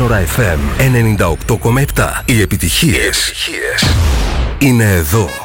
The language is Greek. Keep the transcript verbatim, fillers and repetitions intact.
Σύνορα εφ εμ ενενήντα οκτώ κόμμα επτά. Οι επιτυχίες είναι εδώ.